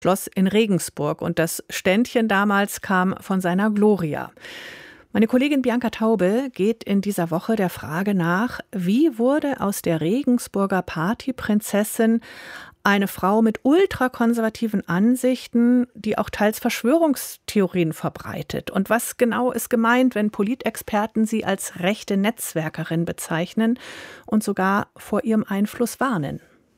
Schloss in Regensburg. Und das Ständchen damals kam von seiner Gloria. Meine Kollegin Bianca Taube geht in dieser Woche der Frage nach, wie wurde aus der Regensburger Partyprinzessin eine Frau mit ultrakonservativen Ansichten, die auch teils Verschwörungstheorien verbreitet. Und was genau ist gemeint, wenn Politexperten sie als rechte Netzwerkerin bezeichnen und sogar vor ihrem Einfluss warnen?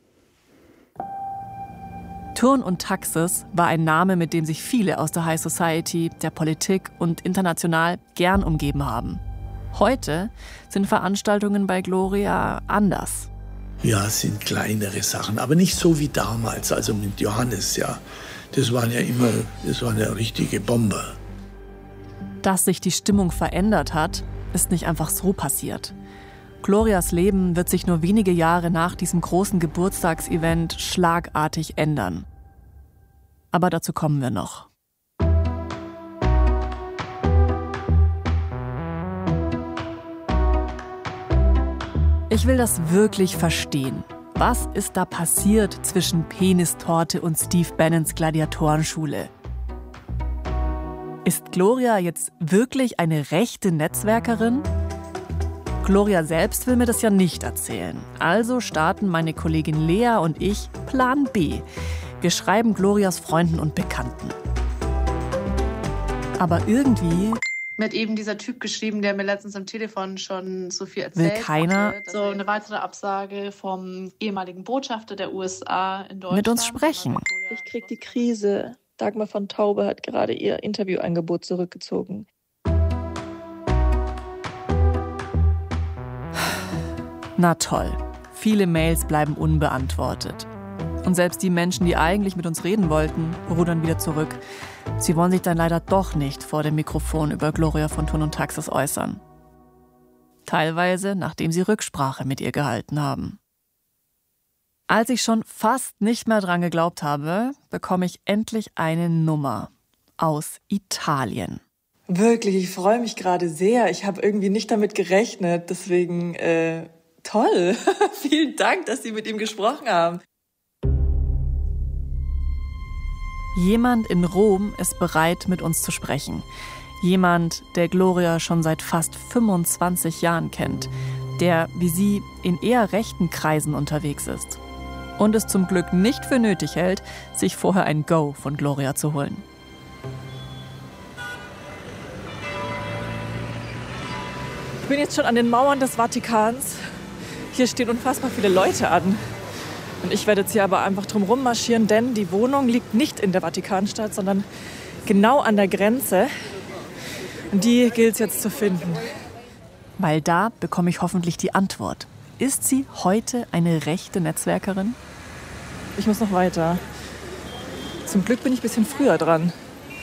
Thurn und Taxis war ein Name, mit dem sich viele aus der High Society, der Politik und international gern umgeben haben. Heute sind Veranstaltungen bei Gloria anders. Ja, es sind kleinere Sachen, aber nicht so wie damals, also mit Johannes, ja. Das waren ja richtige Bomber. Dass sich die Stimmung verändert hat, ist nicht einfach so passiert. Glorias Leben wird sich nur wenige Jahre nach diesem großen Geburtstagsevent schlagartig ändern. Aber dazu kommen wir noch. Ich will das wirklich verstehen. Was ist da passiert zwischen Penistorte und Steve Bannons Gladiatorenschule? Ist Gloria jetzt wirklich eine rechte Netzwerkerin? Gloria selbst will mir das ja nicht erzählen. Also starten meine Kollegin Lea und ich Plan B. Wir schreiben Glorias Freunden und Bekannten. Aber irgendwie Mir hat eben dieser Typ geschrieben, der mir letztens am Telefon schon so viel erzählt will keiner hatte. So eine weitere Absage vom ehemaligen Botschafter der USA in Deutschland. mit uns sprechen. Ich krieg die Krise. Dagmar von Taube hat gerade ihr Interviewangebot zurückgezogen. Na toll. Viele Mails bleiben unbeantwortet. Und selbst die Menschen, die eigentlich mit uns reden wollten, rudern wieder zurück. Sie wollen sich dann leider doch nicht vor dem Mikrofon über Gloria von Thurn und Taxis äußern. Teilweise, nachdem sie Rücksprache mit ihr gehalten haben. Als ich schon fast nicht mehr dran geglaubt habe, bekomme ich endlich eine Nummer aus Italien. Wirklich, ich freue mich gerade sehr. Ich habe irgendwie nicht damit gerechnet. Deswegen, toll. Vielen Dank, dass Sie mit ihm gesprochen haben. Jemand in Rom ist bereit, mit uns zu sprechen. Jemand, der Gloria schon seit fast 25 Jahren kennt. Der, wie sie, in eher rechten Kreisen unterwegs ist. Und es zum Glück nicht für nötig hält, sich vorher ein Go von Gloria zu holen. Ich bin jetzt schon an den Mauern des Vatikans. Hier stehen unfassbar viele Leute an. Und ich werde jetzt hier aber einfach drum rummarschieren, denn die Wohnung liegt nicht in der Vatikanstadt, sondern genau an der Grenze. Und die gilt es jetzt zu finden. Weil da bekomme ich hoffentlich die Antwort. Ist sie heute eine rechte Netzwerkerin? Ich muss noch weiter. Zum Glück bin ich ein bisschen früher dran.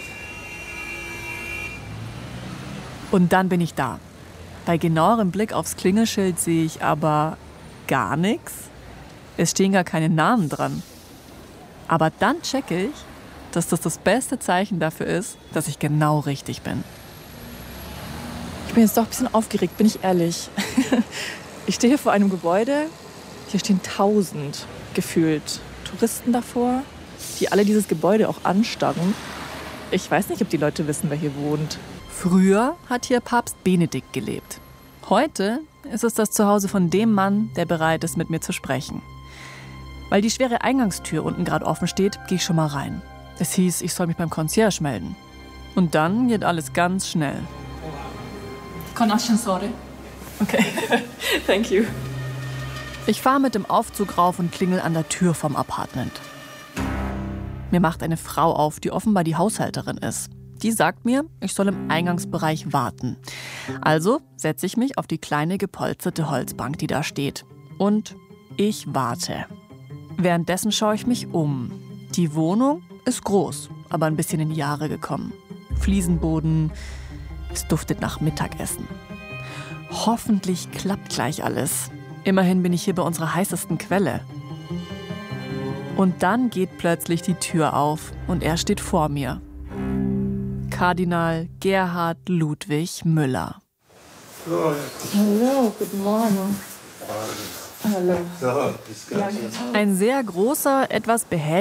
Und dann bin ich da. Bei genauerem Blick aufs Klingelschild sehe ich aber gar nichts. Es stehen gar keine Namen dran. Aber dann checke ich, dass das das beste Zeichen dafür ist, dass ich genau richtig bin. Ich bin jetzt doch ein bisschen aufgeregt, bin ich ehrlich. Ich stehe hier vor einem Gebäude. Hier stehen 1000 gefühlt Touristen davor, die alle dieses Gebäude auch anstarren. Ich weiß nicht, ob die Leute wissen, wer hier wohnt. Früher hat hier Papst Benedikt gelebt. Heute ist es das Zuhause von dem Mann, der bereit ist, mit mir zu sprechen. Weil die schwere Eingangstür unten gerade offen steht, gehe ich schon mal rein. Es hieß, ich soll mich beim Concierge melden. Und dann geht alles ganz schnell. Con ascensore. Okay, thank you. Ich fahre mit dem Aufzug rauf und klingel an der Tür vom Apartment. Mir macht eine Frau auf, die offenbar die Haushälterin ist. Die sagt mir, ich soll im Eingangsbereich warten. Also setze ich mich auf die kleine gepolsterte Holzbank, die da steht. Und ich warte. Währenddessen schaue ich mich um. Die Wohnung ist groß, aber ein bisschen in die Jahre gekommen. Fliesenboden, es duftet nach Mittagessen. Hoffentlich klappt gleich alles. Immerhin bin ich hier bei unserer heißesten Quelle. Und dann geht plötzlich die Tür auf und er steht vor mir. Kardinal Gerhard Ludwig Müller. Hallo, guten Morgen. Hallo. Ein sehr großer, etwas behäbiger,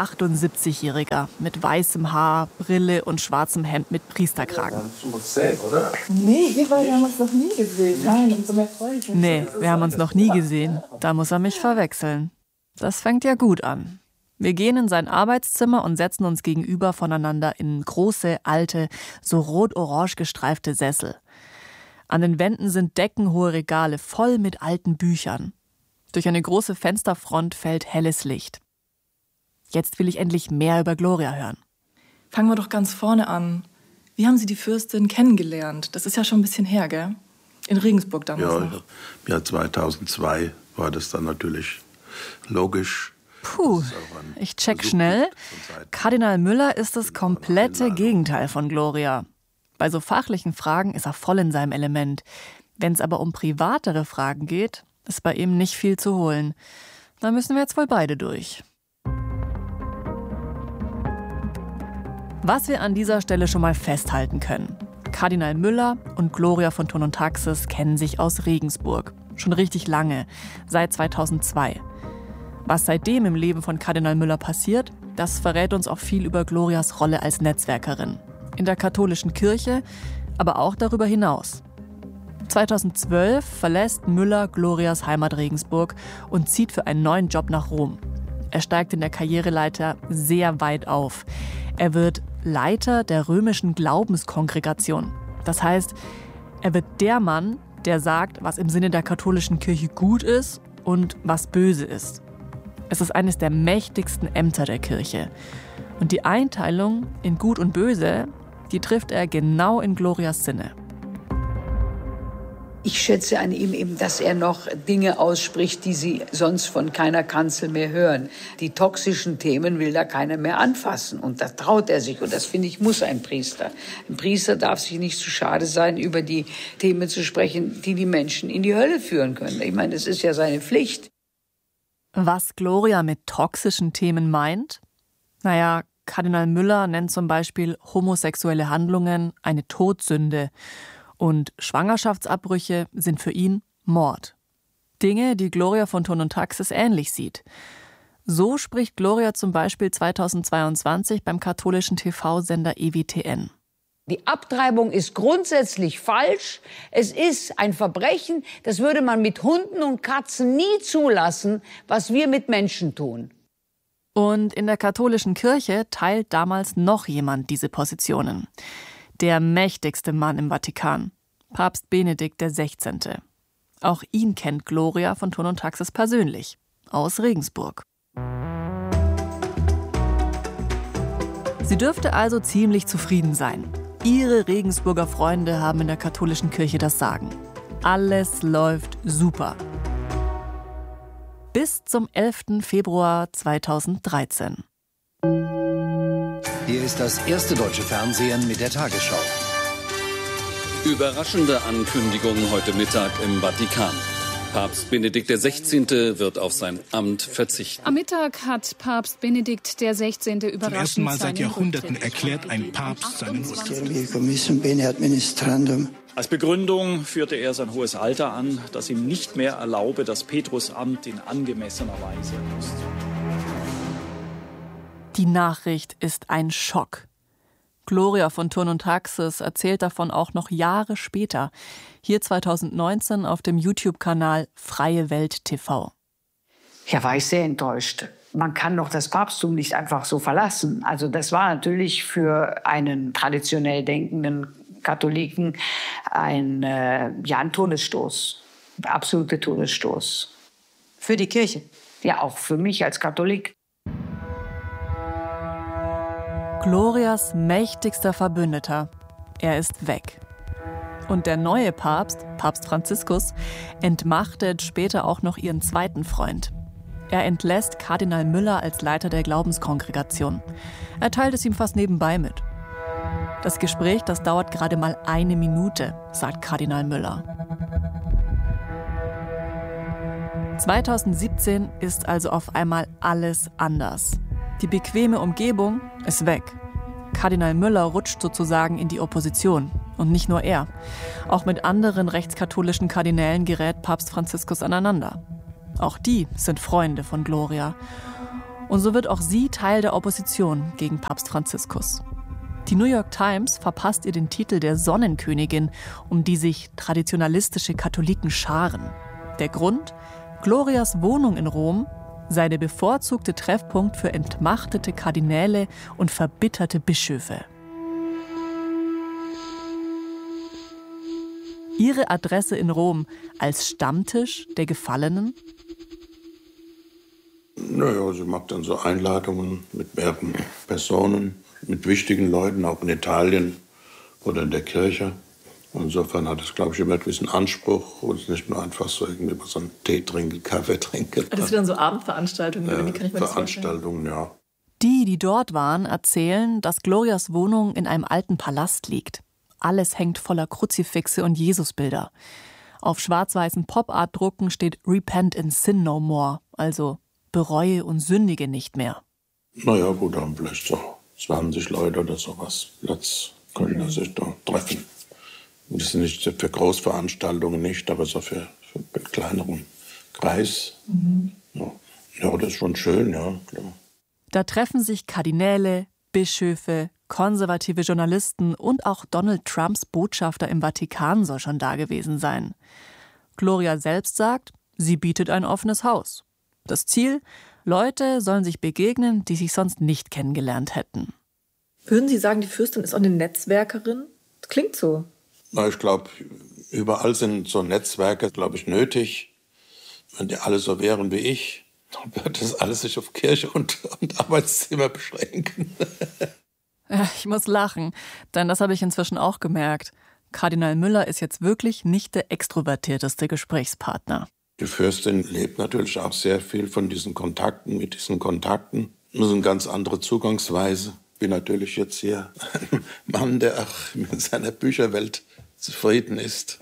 78-Jähriger mit weißem Haar, Brille und schwarzem Hemd mit Priesterkragen. Nee, wir beide haben uns noch nie gesehen. Nein, umso mehr freue ich mich. Nee, wir haben uns noch nie gesehen. Da muss er mich verwechseln. Das fängt ja gut an. Wir gehen in sein Arbeitszimmer und setzen uns gegenüber voneinander in große, alte, so rot-orange gestreifte Sessel. An den Wänden sind deckenhohe Regale voll mit alten Büchern. Durch eine große Fensterfront fällt helles Licht. Jetzt will ich endlich mehr über Gloria hören. Fangen wir doch ganz vorne an. Wie haben Sie die Fürstin kennengelernt? Das ist ja schon ein bisschen her, gell? In Regensburg damals noch. Im Jahr 2002 war das dann natürlich logisch. Puh, ich check schnell. Kardinal Müller ist das komplette Gegenteil von Gloria. Bei so fachlichen Fragen ist er voll in seinem Element. Wenn es aber um privatere Fragen geht, ist bei ihm nicht viel zu holen. Da müssen wir jetzt wohl beide durch. Was wir an dieser Stelle schon mal festhalten können: Kardinal Müller und Gloria von Thurn und Taxis kennen sich aus Regensburg. Schon richtig lange, seit 2002. Was seitdem im Leben von Kardinal Müller passiert, das verrät uns auch viel über Glorias Rolle als Netzwerkerin. In der katholischen Kirche, aber auch darüber hinaus. 2012 verlässt Müller Glorias Heimat Regensburg und zieht für einen neuen Job nach Rom. Er steigt in der Karriereleiter sehr weit auf. Er wird Leiter der römischen Glaubenskongregation. Das heißt, er wird der Mann, der sagt, was im Sinne der katholischen Kirche gut ist und was böse ist. Es ist eines der mächtigsten Ämter der Kirche. Und die Einteilung in Gut und Böse, die trifft er genau in Glorias Sinne. Ich schätze an ihm eben, dass er noch Dinge ausspricht, die Sie sonst von keiner Kanzel mehr hören. Die toxischen Themen will da keiner mehr anfassen. Und da traut er sich. Und das, finde ich, muss ein Priester. Ein Priester darf sich nicht zu schade sein, über die Themen zu sprechen, die die Menschen in die Hölle führen können. Ich meine, das ist ja seine Pflicht. Was Gloria mit toxischen Themen meint? Naja, Kardinal Müller nennt zum Beispiel homosexuelle Handlungen eine Todsünde. Und Schwangerschaftsabbrüche sind für ihn Mord. Dinge, die Gloria von Thurn und Taxis ähnlich sieht. So spricht Gloria zum Beispiel 2022 beim katholischen TV-Sender EWTN. Die Abtreibung ist grundsätzlich falsch. Es ist ein Verbrechen. Das würde man mit Hunden und Katzen nie zulassen, was wir mit Menschen tun. Und in der katholischen Kirche teilt damals noch jemand diese Positionen. Der mächtigste Mann im Vatikan, Papst Benedikt XVI. Auch ihn kennt Gloria von Thurn und Taxis persönlich, aus Regensburg. Sie dürfte also ziemlich zufrieden sein. Ihre Regensburger Freunde haben in der katholischen Kirche das Sagen. Alles läuft super. Bis zum 11. Februar 2013. Hier ist das erste deutsche Fernsehen mit der Tagesschau. Überraschende Ankündigung heute Mittag im Vatikan. Papst Benedikt XVI. Wird auf sein Amt verzichten. Am Mittag hat Papst Benedikt XVI. überraschend zum ersten Mal seit Jahrhunderten erklärt ein Papst seinen Rücktritt. Als Begründung führte er sein hohes Alter an, das ihm nicht mehr erlaube, das Petrusamt in angemessener Weise auszuüben. Die Nachricht ist ein Schock. Gloria von Thurn und Taxis erzählt davon auch noch Jahre später. Hier 2019 auf dem YouTube-Kanal Freie Welt TV. Ja, war ich sehr enttäuscht. Man kann doch das Papsttum nicht einfach so verlassen. Also das war natürlich für einen traditionell denkenden Katholiken ein Todesstoß. Ein absoluter Todesstoß. Für die Kirche? Ja, auch für mich als Katholik. Glorias mächtigster Verbündeter, er ist weg. Und der neue Papst, Papst Franziskus, entmachtet später auch noch ihren zweiten Freund. Er entlässt Kardinal Müller als Leiter der Glaubenskongregation. Er teilt es ihm fast nebenbei mit. Das Gespräch, das dauert gerade mal 1 Minute, sagt Kardinal Müller. 2017 ist also auf einmal alles anders. Die bequeme Umgebung ist weg. Kardinal Müller rutscht sozusagen in die Opposition. Und nicht nur er. Auch mit anderen rechtskatholischen Kardinälen gerät Papst Franziskus aneinander. Auch die sind Freunde von Gloria. Und so wird auch sie Teil der Opposition gegen Papst Franziskus. Die New York Times verpasst ihr den Titel der Sonnenkönigin, um die sich traditionalistische Katholiken scharen. Der Grund? Glorias Wohnung in Rom sei der bevorzugte Treffpunkt für entmachtete Kardinäle und verbitterte Bischöfe. Ihre Adresse in Rom als Stammtisch der Gefallenen? Naja, sie macht dann so Einladungen mit mehreren Personen, mit wichtigen Leuten, auch in Italien oder in der Kirche. Insofern hat es, glaube ich, immer einen gewissen Anspruch und nicht nur einfach so irgendwie so einen Tee trinken, Kaffee trinken. Das sind dann so Abendveranstaltungen, oder wie kann ich mir das vorstellen? Veranstaltungen, ja. Die dort waren, erzählen, dass Glorias Wohnung in einem alten Palast liegt. Alles hängt voller Kruzifixe und Jesusbilder. Auf schwarz-weißen Pop-Art-Drucken steht Repent and Sin no more, also bereue und sündige nicht mehr. Naja, gut, dann vielleicht so 20 Leute oder sowas. Platz können sich da treffen. Das ist nicht für Großveranstaltungen nicht, aber so für einen kleineren Kreis. Ja, das ist schon schön, ja, klar. Da treffen sich Kardinäle, Bischöfe, konservative Journalisten und auch Donald Trumps Botschafter im Vatikan soll schon da gewesen sein. Gloria selbst sagt, sie bietet ein offenes Haus. Das Ziel? Leute sollen sich begegnen, die sich sonst nicht kennengelernt hätten. Würden Sie sagen, die Fürstin ist auch eine Netzwerkerin? Das klingt so. Na, ich glaube, überall sind so Netzwerke, glaube ich, nötig. Wenn die alle so wären wie ich, dann würde das alles sich auf Kirche und Arbeitszimmer beschränken. Ja, ich muss lachen, denn das habe ich inzwischen auch gemerkt. Kardinal Müller ist jetzt wirklich nicht der extrovertierteste Gesprächspartner. Die Fürstin lebt natürlich auch sehr viel von diesen Kontakten, mit diesen Kontakten. Das ist eine ganz andere Zugangsweise. Ich bin natürlich jetzt hier ein Mann, der auch mit seiner Bücherwelt zufrieden ist.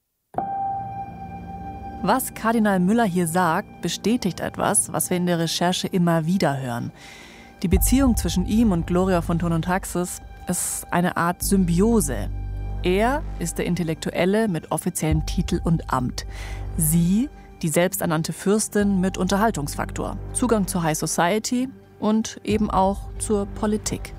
Was Kardinal Müller hier sagt, bestätigt etwas, was wir in der Recherche immer wieder hören. Die Beziehung zwischen ihm und Gloria von Thurn und Taxis ist eine Art Symbiose. Er ist der Intellektuelle mit offiziellem Titel und Amt. Sie, die selbsternannte Fürstin mit Unterhaltungsfaktor, Zugang zur High Society und eben auch zur Politik.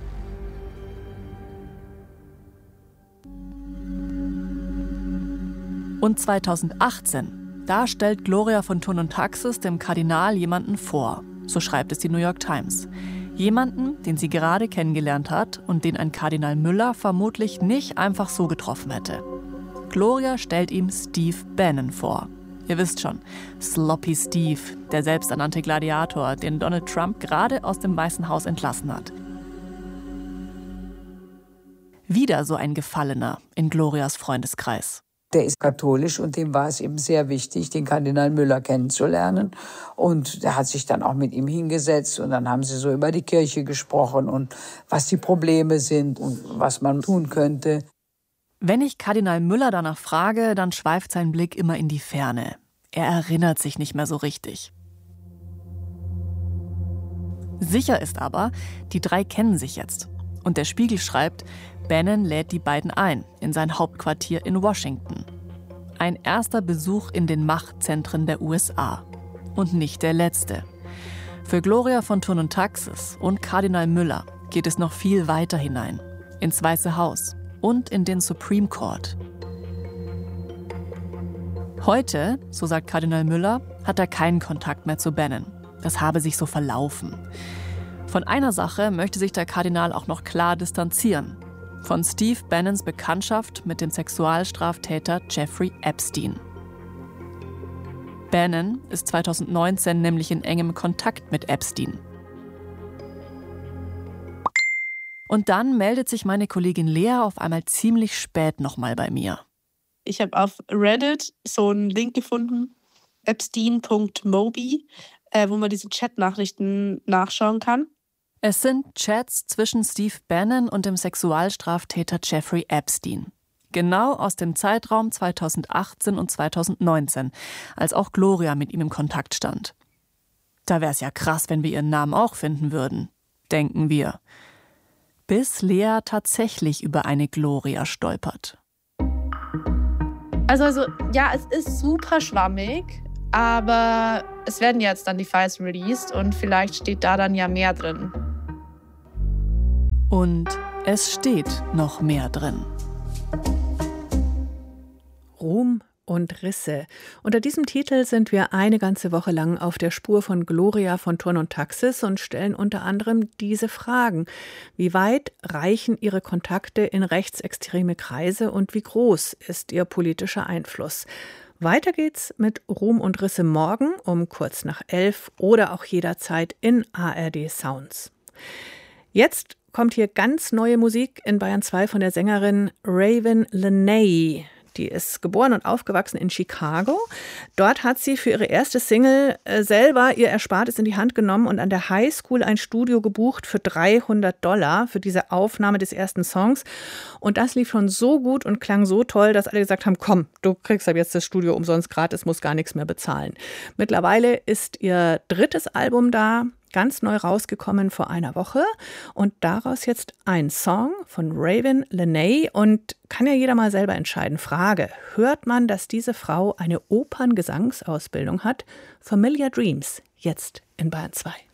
Und 2018, da stellt Gloria von Thurn und Taxis dem Kardinal jemanden vor. So schreibt es die New York Times. Jemanden, den sie gerade kennengelernt hat und den ein Kardinal Müller vermutlich nicht einfach so getroffen hätte. Gloria stellt ihm Steve Bannon vor. Ihr wisst schon, Sloppy Steve, der selbsternannte Gladiator, den Donald Trump gerade aus dem Weißen Haus entlassen hat. Wieder so ein Gefallener in Glorias Freundeskreis. Der ist katholisch und dem war es eben sehr wichtig, den Kardinal Müller kennenzulernen. Und der hat sich dann auch mit ihm hingesetzt und dann haben sie so über die Kirche gesprochen und was die Probleme sind und was man tun könnte. Wenn ich Kardinal Müller danach frage, dann schweift sein Blick immer in die Ferne. Er erinnert sich nicht mehr so richtig. Sicher ist aber, die drei kennen sich jetzt. Und der Spiegel schreibt, Bannon lädt die beiden ein in sein Hauptquartier in Washington. Ein erster Besuch in den Machtzentren der USA. Und nicht der letzte. Für Gloria von Thurn und Taxis und Kardinal Müller geht es noch viel weiter hinein. Ins Weiße Haus und in den Supreme Court. Heute, so sagt Kardinal Müller, hat er keinen Kontakt mehr zu Bannon. Das habe sich so verlaufen. Von einer Sache möchte sich der Kardinal auch noch klar distanzieren. Von Steve Bannons Bekanntschaft mit dem Sexualstraftäter Jeffrey Epstein. Bannon ist 2019 nämlich in engem Kontakt mit Epstein. Und dann meldet sich meine Kollegin Lea auf einmal ziemlich spät nochmal bei mir. Ich habe auf Reddit so einen Link gefunden, epstein.mobi, wo man diese Chatnachrichten nachschauen kann. Es sind Chats zwischen Steve Bannon und dem Sexualstraftäter Jeffrey Epstein. Genau aus dem Zeitraum 2018 und 2019, als auch Gloria mit ihm im Kontakt stand. Da wäre es ja krass, wenn wir ihren Namen auch finden würden, denken wir. Bis Lea tatsächlich über eine Gloria stolpert. Also ja, es ist super schwammig, Aber es werden jetzt dann die Files released und vielleicht steht da dann ja mehr drin. Und es steht noch mehr drin. Ruhm und Risse. Unter diesem Titel sind wir eine ganze Woche lang auf der Spur von Gloria von Thurn und Taxis und stellen unter anderem diese Fragen. Wie weit reichen ihre Kontakte in rechtsextreme Kreise und wie groß ist ihr politischer Einfluss? Weiter geht's mit Ruhm und Risse morgen um kurz nach 11 oder auch jederzeit in ARD Sounds. Jetzt kommt hier ganz neue Musik in Bayern 2 von der Sängerin Raven Lenae. Die ist geboren und aufgewachsen in Chicago. Dort hat sie für ihre erste Single selber ihr Erspartes in die Hand genommen und an der Highschool ein Studio gebucht für $300 für diese Aufnahme des ersten Songs. Und das lief schon so gut und klang so toll, dass alle gesagt haben, komm, du kriegst ab jetzt das Studio umsonst gratis, musst gar nichts mehr bezahlen. Mittlerweile ist ihr drittes Album da, ganz neu rausgekommen vor einer Woche und daraus jetzt ein Song von Raven Lenae und kann ja jeder mal selber entscheiden. Frage, hört man, dass diese Frau eine Operngesangsausbildung hat? Familiar Dreams, jetzt in Bayern 2.